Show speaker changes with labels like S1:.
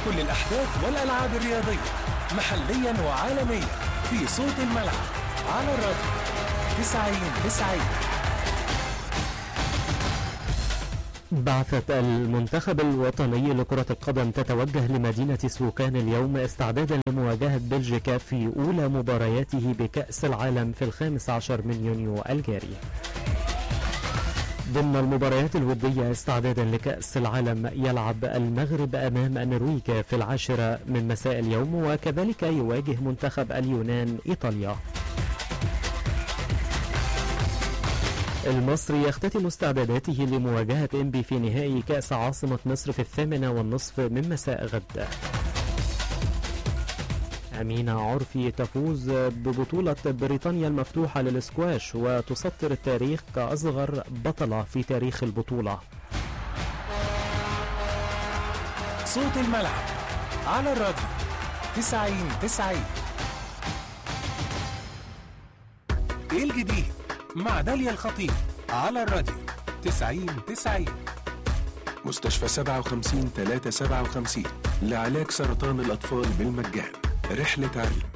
S1: كل الأحداث والألعاب الرياضية محليا وعالميا في صوت الملعب على الراديو 90-90.
S2: بعثة المنتخب الوطني لكرة القدم تتوجه لمدينة سوكان اليوم استعدادا لمواجهة بلجيكا في أولى مبارياته بكأس العالم في 15 من يونيو الجاري. ضمن المباريات الودية استعدادا لكأس العالم يلعب المغرب أمام النرويج في 10 من مساء اليوم، وكذلك يواجه منتخب اليونان إيطاليا. المصري يختتم استعداداته لمواجهة إنبي في نهائي كأس عاصمة مصر في 8:30 من مساء غد. أمينة عرفي تفوز ببطولة بريطانيا المفتوحة للسكواش وتسطر التاريخ كأصغر بطلة في تاريخ البطولة.
S1: صوت الملعب على الراديو 90-90. ايه الجديد مع داليا الخطيب على الراديو 90-90. مستشفى 57-357 لعلاج سرطان الأطفال بالمجان. رحلة علم